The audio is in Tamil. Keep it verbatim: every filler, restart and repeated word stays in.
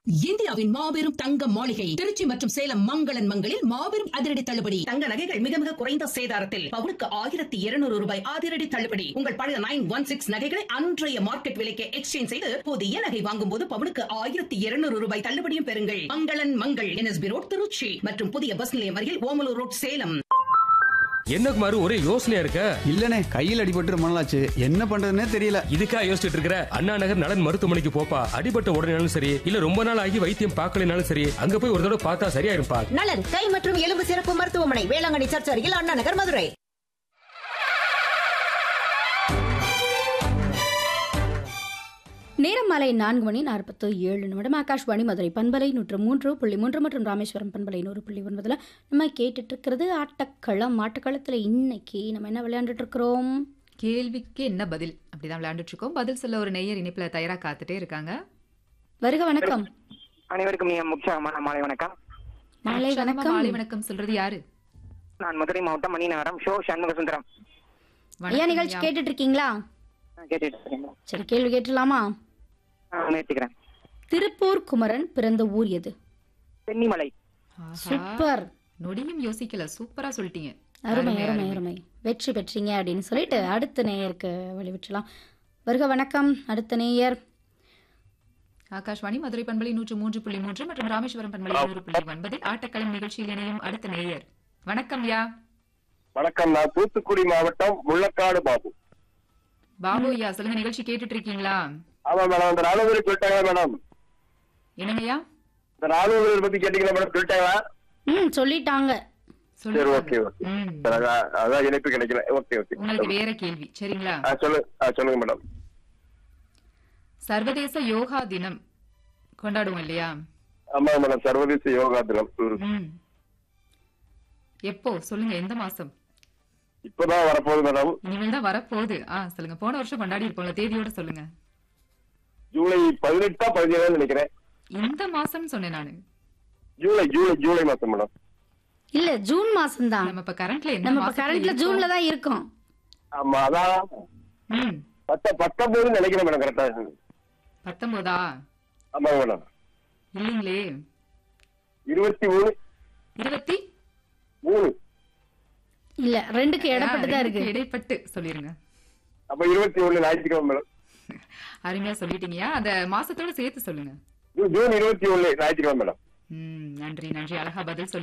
இந்தியாவின் மாபெரும் தங்க மாளிகை திருச்சி மற்றும் சேலம் மங்களன் மங்களில் மாபெரும் அதிரடி தள்ளுபடி. தங்க நகைகள் மிக மிக குறைந்த சேதாரத்தில் பவுனுக்கு ஆயிரத்தி இருநூறு ரூபாய் அதிரடி தள்ளுபடி. உங்கள் பழைய நைன் ஒன் சிக்ஸ் நகைகளை அன்றைய மார்க்கெட் விலைக்கு எக்ஸ்சேஞ்ச் செய்து புதிய நகை வாங்கும் போது பவுனுக்கு ஆயிரத்தி இருநூறு ரூபாய் தள்ளுபடியும் பெறுங்கள். மங்களன் மங்கள் என்எஸ்பி ரோட் திருச்சி மற்றும் புதிய பஸ் நிலையம் அருகில் ஓமலூர் ரோட் சேலம். என்ன குமாரு ஒரே யோசனையா இருக்க? இல்லனே, கையில் அடிபட்டு மணலாச்சு, என்ன பண்றதுன்னே தெரியல. இதுக்கா யோசிச்சுட்டு இருக்கிற? அண்ணா நகர் நலன் மருத்துவமனைக்கு போப்பா. அடிபட்ட உடனேனாலும் சரி, இல்ல ரொம்ப நாள் ஆகி வைத்தியம் பார்க்கலனாலும் சரி, அங்க போய் ஒரு தடவை பார்த்தா சரியா இருப்பா. நலன் கை மற்றும் எலும்பு சிறப்பு மருத்துவமனை, வேளாங்கண்ணி சர்ச் அருகில், அண்ணா நகர், மதுரை. நேரம் மாலை நான்கு மணி நாற்பத்து ஏழு நிமிடம். ஆகாஷ்வாணி மதுரை பண்பலை நூற்று மூன்று புள்ளி மூன்று மற்றும் ராமேஸ்வரம் பண்பலை நூறு புள்ளி ஒன்பதுல நம்ம கேட்டுட்டு இருக்கிறது ஆட்டக்களம். ஆட்டக்களத்துல இன்னைக்கு நம்ம என்ன விளையாண்டுட்டு இருக்கிறோம்? கேள்விக்கு என்ன பதில் அப்படிதான் விளையாண்டுட்டு இருக்கோம். பதில் சொல்ல ஒரு நேயர் இணைப்புல தயாரா காத்துட்டே இருக்காங்க. வருக வணக்கம். அனைவருக்கும் மிக முக்கியமான மாலை வணக்கம். மாலை வணக்கம். மாலை வணக்கம் சொல்றது யாரு? நான் மதுரை மாவட்டம் மணிநகரம் ஷோ சண்முக சுந்தரம். ஐயா, நிகழ்ச்சி கேட்டுட்டு இருக்கீங்களா? கேட்டுட்டு இருக்கேன். சரி, கேள்வி கேட்டுலாமா? முயற்சிக்கிறேன். திருப்பூர் குமரன் பிறந்த ஊர் எது? சென்னிமலை. சூப்பர். நொடியும் யோசிக்கல, சூப்பரா சொல்லிட்டீங்க. அருமை அருமை அருமை. வெற்றி பெற்றீங்க அப்படின்னு சொல்லிட்டு அடுத்த நேயருக்கு வழிவிட்டலாம். வருக வணக்கம். அடுத்த நேயர் ஆகாஷ்வாணி மதுரை பண்பலை நூற்று மூன்று புள்ளி மூன்று மற்றும் ராமேஸ்வரம் பண்பலை நூறு புள்ளி ஒன்பதில் ஆட்டக்களம் நிகழ்ச்சியில் இணையும் அடுத்த நேயர். வணக்கம் யா. வணக்கம், நான் தூத்துக்குடி மாவட்டம் முள்ளக்காடு பாபு. பாபு ஐயா, சொல்லுங்க, நிகழ்ச்சி கேட்டுட்டு இருக்கீங்களா? ஆமா மேடம், இந்த ராணுவ சொல்லிட்டாங்களா மேடம்? என்னங்கய்யா? இந்த ராணுவ பத்தி கேட்டீங்களா மேடம்? சொல்லிட்டாங்களா? ம் சொல்லிட்டாங்க. சரி, ஓகே ஓகே. அதான் இணைப்பு கிடைக்கல. Okay okay. உங்களுக்கு வேற கேள்வி சரிங்களா? சொல்லு சொல்லுங்க மேடம். சர்வதேச யோகா தினம் கொண்டாடுவோம் இல்லையா? ஆமா மேடம், சர்வதேச யோகா தினம் எப்போ சொல்லுங்க, எந்த மாசம்? இப்பதான் வரப்போகுது மேடம். இனிமேல் தான் வரப்போகுது. ஆ சொல்லுங்க, போன வருஷம் கொண்டாடி இருப்போம்ல, தேதியோட சொல்லுங்க. ஜூலை பதினெட்டா பதினேழு நினைக்கிறேன். இந்த மாசம் சொன்னேன் நானு. ஜூலை ஜூலை ஜூலை மாசம் மேடம். இல்ல, ஜூன் மாசம் தான். நம்ம இப்ப கரண்ட்ல என்ன நம்ம மாசம்? கரண்ட்ல ஜூன்ல தான் இருக்கோம். ஆமா, அதான் ம் பத்த பத்தொன்பது நினைக்கிறேன் மேடம். கரெக்டா? பத்தொன்பதா? ஆமா மேடம். இல்லீங்களே, இருபத்தி மூணு இருபத்தி மூணு இல்ல, ரெண்டுக்கு இடப்பட்டு தான் இருக்கு. இடைப்பட்டு சொல்லிருங்க. அப்ப இருபத்தி ஒண்ணு ஞாயிற்றுக்கிழமை மேடம். அருமையா சொல்லிட்டீங்கயா. அந்த மாசத்தோட சேர்த்து சொல்லுங்க. ஜூன் இருபத்தி ஒண்ணு ஞாயிற்றுக்கிழமை மேடம். ம் நன்றி நன்றி, அழகா பதில் சொல்லி